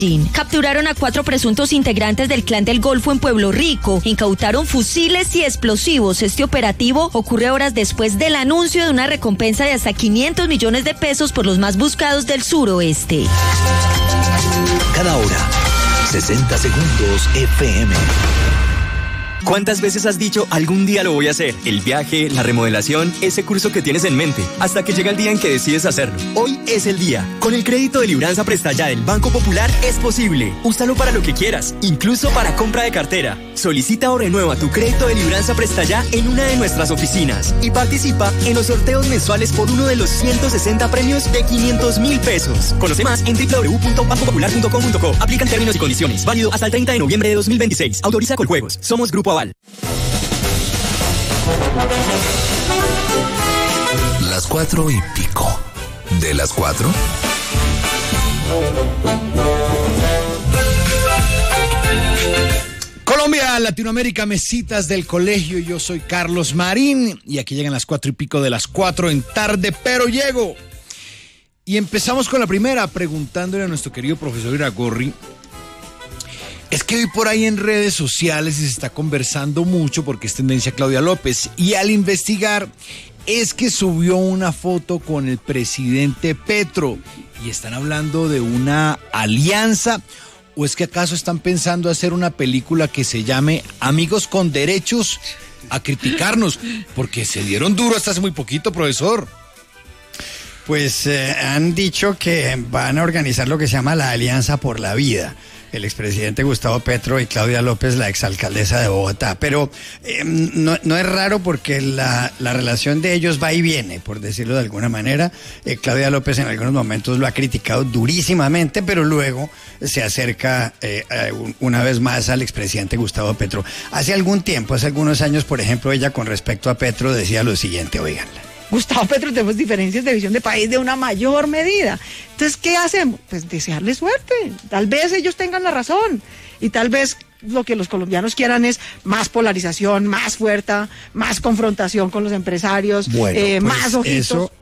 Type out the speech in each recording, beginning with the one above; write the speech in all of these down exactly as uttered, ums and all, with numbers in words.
Capturaron a cuatro presuntos integrantes del Clan del Golfo en Pueblo Rico. Incautaron fusiles y explosivos. Este operativo ocurre horas después del anuncio de una recompensa de hasta quinientos millones de pesos por los más buscados del suroeste. Cada hora, sesenta segundos F M. ¿Cuántas veces has dicho algún día lo voy a hacer? El viaje, la remodelación, ese curso que tienes en mente, hasta que llega el día en que decides hacerlo. Hoy es el día. Con el crédito de Libranza Presta Ya del Banco Popular es posible. Úsalo para lo que quieras, incluso para compra de cartera. Solicita o renueva tu crédito de Libranza Presta Ya en una de nuestras oficinas y participa en los sorteos mensuales por uno de los ciento sesenta premios de quinientos mil pesos. Conoce más en doble u doble u doble u punto banco popular punto com punto co. Aplican términos y condiciones. Válido hasta el treinta de noviembre de dos mil veintiséis. Autoriza Coljuegos. Somos Grupo Aval. Las cuatro y pico. ¿De las cuatro? Colombia, Latinoamérica, mesitas del colegio. Yo soy Carlos Marín y aquí llegan las cuatro y pico de las cuatro en tarde, pero llego. Y empezamos con la primera, preguntándole a nuestro querido profesor Iragorri. Es que hoy por ahí en redes sociales se está conversando mucho porque es tendencia Claudia López, y al investigar es que subió una foto con el presidente Petro y están hablando de una alianza, o es que acaso están pensando hacer una película que se llame Amigos con Derechos a criticarnos, porque se dieron duro hasta hace muy poquito, profesor. Pues eh, han dicho que van a organizar lo que se llama la Alianza por la Vida. El expresidente Gustavo Petro y Claudia López, la exalcaldesa de Bogotá. Pero eh, no, no es raro porque la, la relación de ellos va y viene, por decirlo de alguna manera. Eh, Claudia López en algunos momentos lo ha criticado durísimamente, pero luego se acerca eh, una vez más al expresidente Gustavo Petro. Hace algún tiempo, hace algunos años, por ejemplo, ella con respecto a Petro decía lo siguiente, oiganla. Gustavo Petro, tenemos diferencias de visión de país de una mayor medida. Entonces, ¿qué hacemos? Pues desearle suerte. Tal vez ellos tengan la razón. Y tal vez lo que los colombianos quieran es más polarización, más fuerza, más confrontación con los empresarios, bueno, eh, pues más ojitos. Eso,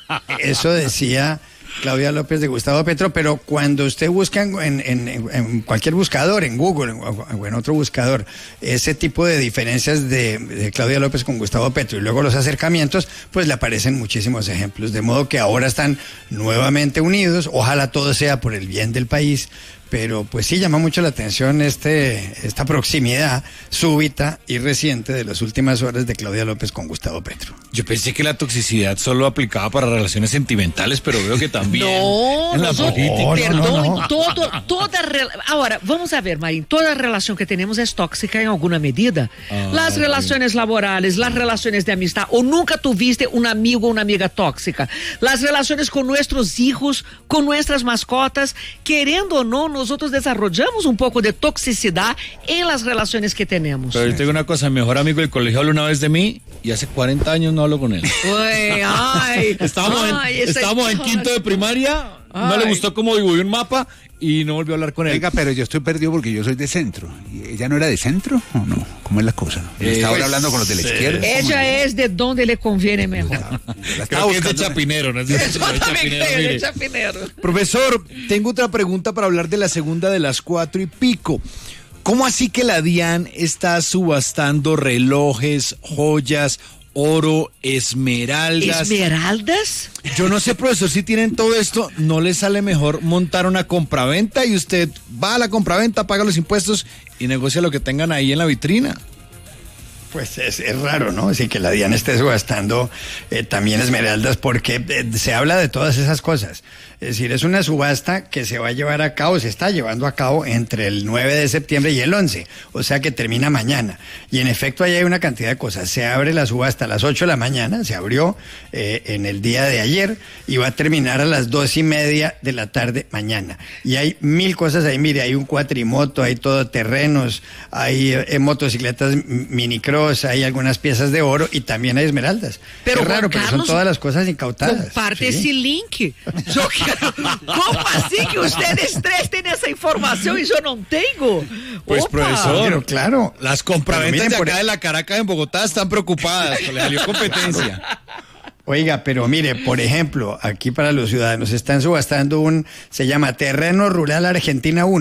eso decía Claudia López de Gustavo Petro, pero cuando usted busca en, en, en, en cualquier buscador, en Google o en otro buscador, ese tipo de diferencias de, de Claudia López con Gustavo Petro y luego los acercamientos, pues le aparecen muchísimos ejemplos, de modo que ahora están nuevamente unidos, ojalá todo sea por el bien del país. Pero pues sí llama mucho la atención este, esta proximidad súbita y reciente de las últimas horas de Claudia López con Gustavo Petro. Yo pensé que la toxicidad solo aplicaba para relaciones sentimentales, pero veo que también no, en la no, política. no, perdón, no, no. todo, toda re... Ahora, vamos a ver, Marín, toda relación que tenemos es tóxica en alguna medida. Ah, las relaciones laborales, las relaciones de amistad, o nunca tuviste un amigo o una amiga tóxica. Las relaciones con nuestros hijos, con nuestras mascotas, queriendo o no, nosotros desarrollamos un poco de toxicidad en las relaciones que tenemos. Pero yo tengo una cosa, mi mejor amigo del colegio habla una vez de mí y hace cuarenta años no hablo con él. Uy, ay, estábamos ay, en, estábamos en quinto de primaria, ay. No le gustó cómo dibujé un mapa y no volvió a hablar con él. Oiga, pero yo estoy perdido porque yo soy de centro. ¿Y ella no era de centro o no? ¿Cómo es la cosa? Eh, ¿Está ahora hablando con los de la izquierda? Ella es de donde le conviene mejor. Creo que es de Chapinero, ¿no? Es de, de Chapinero, de Chapinero. Profesor, tengo otra pregunta para hablar de la segunda de las cuatro y pico. ¿Cómo así que la DIAN está subastando relojes, joyas, oro, esmeraldas? ¿Esmeraldas? Yo no sé, profesor, si tienen todo esto, ¿no les sale mejor montar una compraventa y usted va a la compraventa, paga los impuestos y negocia lo que tengan ahí en la vitrina? Pues es, es raro, ¿no? Así que la DIAN esté subastando eh, también esmeraldas porque eh, se habla de todas esas cosas. Es decir, es una subasta que se va a llevar a cabo, se está llevando a cabo entre el nueve de septiembre y el once, o sea que termina mañana. Y en efecto ahí hay una cantidad de cosas. Se abre la subasta a las ocho de la mañana, se abrió eh, en el día de ayer y va a terminar a las dos y media de la tarde mañana. Y hay mil cosas ahí, mire, hay un cuatrimoto, hay todoterrenos, hay eh, motocicletas minicross, hay algunas piezas de oro y también hay esmeraldas. Pero es raro, Juan pero Carlos, son todas las cosas incautadas. Comparte ¿sí? ese link. Yo quiero... ¿Cómo así que ustedes tres tienen esa información y yo no tengo? Pues, Opa. profesor, pero claro, las compraventas de acá por... de la Caracas en Bogotá están preocupadas, le salió competencia. Oiga, pero mire, por ejemplo, aquí para los ciudadanos están subastando un, se llama Terreno Rural Argentina uno.